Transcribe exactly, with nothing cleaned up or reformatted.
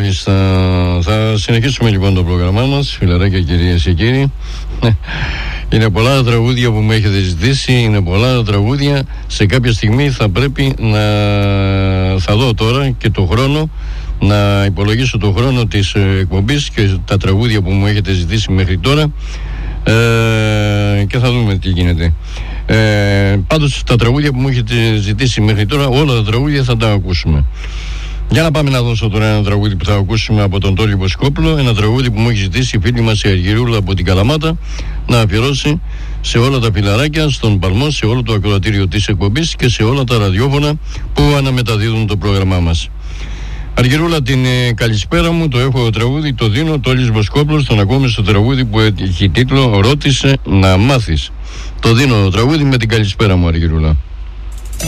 Μάλιστα. Θα συνεχίσουμε λοιπόν το πρόγραμμά μας, φιλαράκια, κυρίες και κύριοι. Είναι πολλά τα τραγούδια που μου έχετε ζητήσει, είναι πολλά τα τραγούδια. Σε κάποια στιγμή θα πρέπει να... θα δω τώρα και το χρόνο, να υπολογίσω το χρόνο της εκπομπής και τα τραγούδια που μου έχετε ζητήσει μέχρι τώρα, ε, και θα δούμε τι γίνεται. Ε, πάντως τα τραγούδια που μου έχετε ζητήσει μέχρι τώρα, όλα τα τραγούδια θα τα ακούσουμε. Για να πάμε να δώσω τώρα ένα τραγούδι που θα ακούσουμε από τον Τόλι Βοσκόπουλο. Ένα τραγούδι που μου έχει ζητήσει η φίλη μας η Αργυρούλα από την Καλαμάτα να αφιερώσει σε όλα τα φιλαράκια, στον Παλμό, σε όλο το ακροατήριο της εκπομπής και σε όλα τα ραδιόφωνα που αναμεταδίδουν το πρόγραμμά μας. Αργυρούλα, την ε, καλησπέρα μου, το έχω τραγούδι, το δίνω. Τόλις Βοσκόπουλος, τον ακούμε στο τραγούδι που έχει τίτλο «Ρώτησε να μάθεις». Το δίνω το τραγούδι με την καλησπέρα μου, Αργυρούλα.